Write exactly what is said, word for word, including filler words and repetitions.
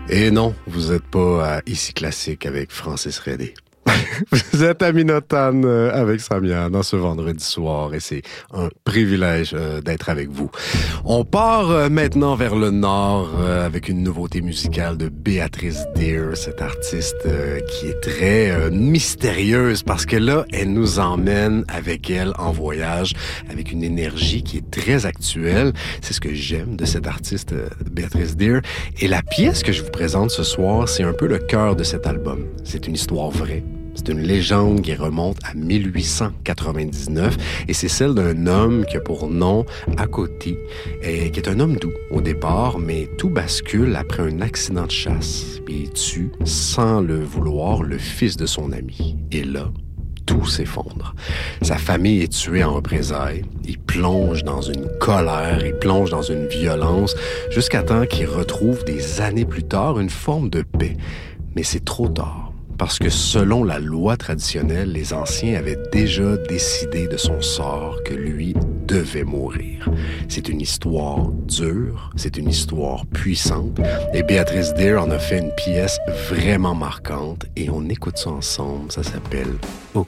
Et non, vous n'êtes pas à Ici Classique avec Francis Redé. Vous êtes à Minotagne avec Samia dans ce vendredi soir et c'est un privilège d'être avec vous. On part maintenant vers le nord avec une nouveauté musicale de Béatrice Deer, cette artiste qui est très mystérieuse parce que là, elle nous emmène avec elle en voyage avec une énergie qui est très actuelle. C'est ce que j'aime de cette artiste Béatrice Deer. Et la pièce que je vous présente ce soir, c'est un peu le cœur de cet album. C'est une histoire vraie. C'est une légende qui remonte à mille huit cent quatre-vingt-dix-neuf et c'est celle d'un homme qui a pour nom Akoti, et qui est un homme doux au départ, mais tout bascule après un accident de chasse. Puis il tue, sans le vouloir, le fils de son ami. Et là, tout s'effondre. Sa famille est tuée en représailles. Il plonge dans une colère, il plonge dans une violence, jusqu'à temps qu'il retrouve des années plus tard une forme de paix. Mais c'est trop tard. Parce que selon la loi traditionnelle, les anciens avaient déjà décidé de son sort, que lui devait mourir. C'est une histoire dure, c'est une histoire puissante, et Béatrice Deer en a fait une pièce vraiment marquante, et on écoute ça ensemble, ça s'appelle « Okut ».